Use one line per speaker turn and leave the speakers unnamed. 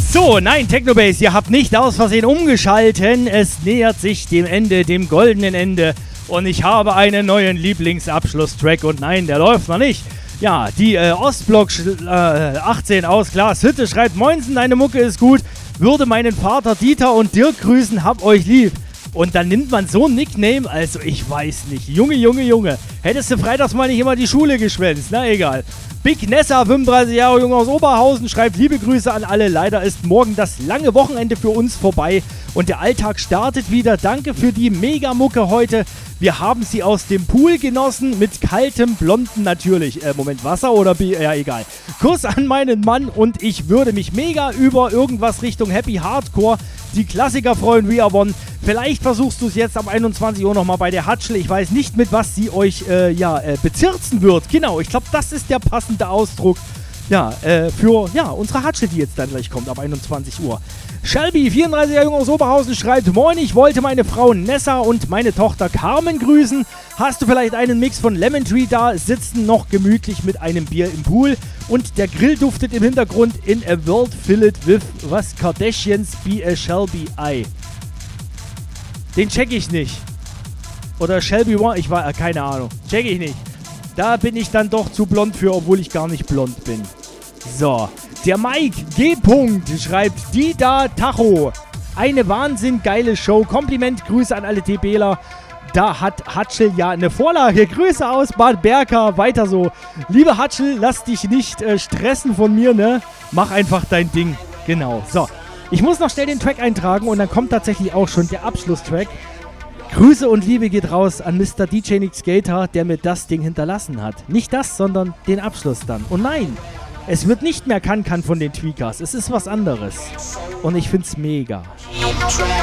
So, nein, Technobase, ihr habt nicht aus Versehen umgeschalten. Es nähert sich dem Ende, dem goldenen Ende. Und ich habe einen neuen Lieblingsabschlusstrack. Und nein, der läuft noch nicht. Ja, die Ostblock 18 aus Glashütte schreibt: Moinsen, deine Mucke ist gut. Würde meinen Vater Dieter und Dirk grüßen, hab euch lieb. Und dann nimmt man so ein Nickname, also ich weiß nicht. Junge. Hättest du freitags mal nicht immer die Schule geschwänzt, na egal. Big Nessa, 35 Jahre jung aus Oberhausen, schreibt: Liebe Grüße an alle. Leider ist morgen das lange Wochenende für uns vorbei und der Alltag startet wieder. Danke für die Mega-Mucke heute. Wir haben sie aus dem Pool genossen, mit kaltem Blonden natürlich. Moment, Wasser oder Bier? Ja, egal. Kuss an meinen Mann und ich würde mich mega über irgendwas Richtung Happy Hardcore, die Klassiker freuen, We Are One. Vielleicht versuchst du es jetzt ab 21 Uhr nochmal bei der Hatschel. Ich weiß nicht, mit was sie euch bezirzen wird. Genau, ich glaube, das ist der passende Ausdruck für unsere Hatschel, die jetzt dann gleich kommt ab 21 Uhr. Shelby, 34 Jahre jung aus Oberhausen, schreibt: Moin, ich wollte meine Frau Nessa und meine Tochter Carmen grüßen. Hast du vielleicht einen Mix von Lemon Tree da? Sitzen noch gemütlich mit einem Bier im Pool und der Grill duftet im Hintergrund in a world filled with was Kardashians be a Shelby Eye. Den check ich nicht. Oder Shelby One, ich war, keine Ahnung. Check ich nicht. Da bin ich dann doch zu blond für, obwohl ich gar nicht blond bin. So, der Mike G. schreibt: Die da Tacho. Eine wahnsinnig geile Show. Kompliment, Grüße an alle TBler. Da hat Hatschel ja eine Vorlage. Grüße aus Bad Berka. Weiter so. Liebe Hatschel, lass dich nicht stressen von mir, ne? Mach einfach dein Ding. Genau. So, ich muss noch schnell den Track eintragen und dann kommt tatsächlich auch schon der Abschlusstrack. Grüße und Liebe geht raus an Mr. DJ Nick Skater, der mir das Ding hinterlassen hat. Nicht das, sondern den Abschluss dann. Und nein, es wird nicht mehr Kann von den Tweakers. Es ist was anderes. Und ich find's mega.